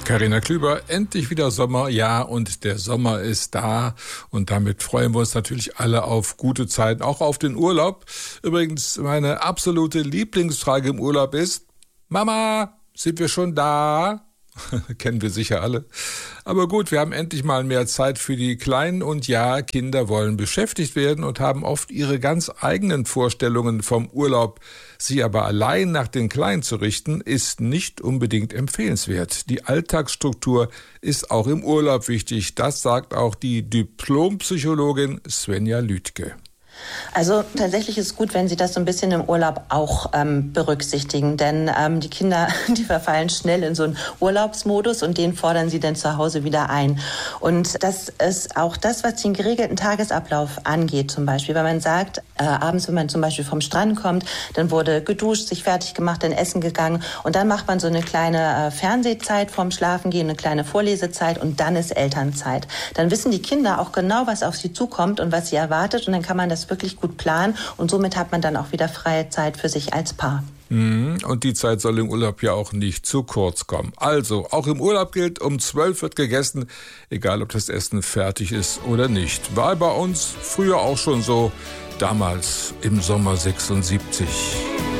Carina Klüber, endlich wieder Sommer, ja, und der Sommer ist da und damit freuen wir uns natürlich alle auf gute Zeiten, auch auf den Urlaub. Übrigens, meine absolute Lieblingsfrage im Urlaub ist: Mama, sind wir schon da? Kennen wir sicher alle. Aber gut, wir haben endlich mal mehr Zeit für die Kleinen und ja, Kinder wollen beschäftigt werden und haben oft ihre ganz eigenen Vorstellungen vom Urlaub. Sie aber allein nach den Kleinen zu richten, ist nicht unbedingt empfehlenswert. Die Alltagsstruktur ist auch im Urlaub wichtig. Das sagt auch die Diplompsychologin Svenja Lüdke. Also tatsächlich ist es gut, wenn Sie das so ein bisschen im Urlaub auch berücksichtigen, denn die Kinder, die verfallen schnell in so einen Urlaubsmodus und den fordern Sie dann zu Hause wieder ein. Und das ist auch das, was den geregelten Tagesablauf angeht zum Beispiel. Wenn man sagt, abends, wenn man zum Beispiel vom Strand kommt, dann wurde geduscht, sich fertig gemacht, dann essen gegangen und dann macht man so eine kleine Fernsehzeit vorm Schlafengehen, eine kleine Vorlesezeit und dann ist Elternzeit. Dann wissen die Kinder auch genau, was auf sie zukommt und was sie erwartet und dann kann man das wirklich gut planen und somit hat man dann auch wieder freie Zeit für sich als Paar. Und die Zeit soll im Urlaub ja auch nicht zu kurz kommen. Also, auch im Urlaub gilt, um 12 wird gegessen, egal ob das Essen fertig ist oder nicht. War bei uns früher auch schon so, damals im Sommer 76.